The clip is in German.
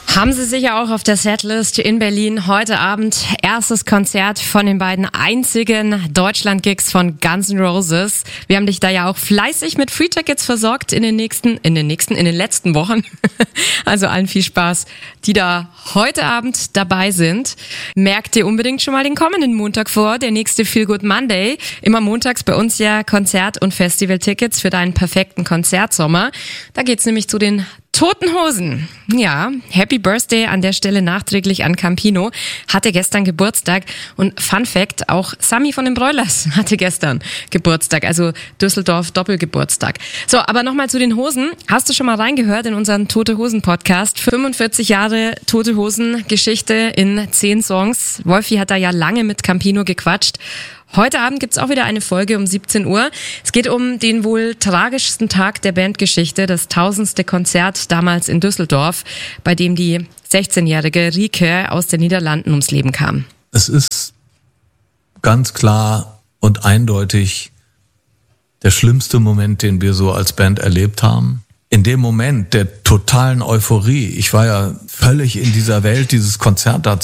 Haben Sie sicher auch auf der Setlist in Berlin heute Abend erstes Konzert von den beiden einzigen Deutschland-Gigs von Guns N' Roses. Wir haben dich da ja auch fleißig mit Free-Tickets versorgt in den letzten Wochen. Also allen viel Spaß, die da heute Abend dabei sind. Merkt dir unbedingt schon mal den kommenden Montag vor, der nächste Feel Good Monday. Immer montags bei uns ja Konzert- und Festival-Tickets für deinen perfekten Konzertsommer. Da geht's nämlich zu den Toten Hosen. Ja, Happy Birthday an der Stelle nachträglich an Campino. Hatte gestern Geburtstag. Und Fun Fact, auch Sami von den Broilers hatte gestern Geburtstag. Also Düsseldorf Doppelgeburtstag. So, aber nochmal zu den Hosen. Hast du schon mal reingehört in unseren Tote Hosen Podcast? 45 Jahre Tote Hosen Geschichte in 10 Songs. Wolfi hat da ja lange mit Campino gequatscht. Heute Abend gibt's auch wieder eine Folge um 17 Uhr. Es geht um den wohl tragischsten Tag der Bandgeschichte, das 1000. Konzert damals in Düsseldorf, bei dem die 16-jährige Rieke aus den Niederlanden ums Leben kam. Es ist ganz klar und eindeutig der schlimmste Moment, den wir so als Band erlebt haben. In dem Moment der totalen Euphorie, ich war ja völlig in dieser Welt, dieses Konzert da